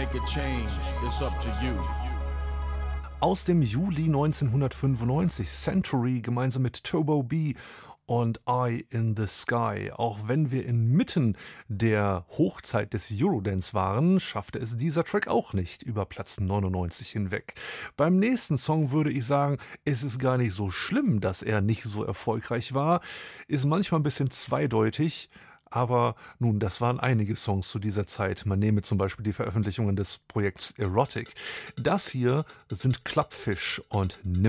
make a change, it's up to you. Aus dem Juli 1995, Century gemeinsam mit Turbo B und Eye in the Sky. Auch wenn wir inmitten der Hochzeit des Eurodance waren, schaffte es dieser Track auch nicht über Platz 99 hinweg. Beim nächsten Song würde ich sagen, es ist gar nicht so schlimm, dass er nicht so erfolgreich war. Ist manchmal ein bisschen zweideutig. Aber nun, das waren einige Songs zu dieser Zeit. Man nehme zum Beispiel die Veröffentlichungen des Projekts Erotic. Das hier sind Clubfish und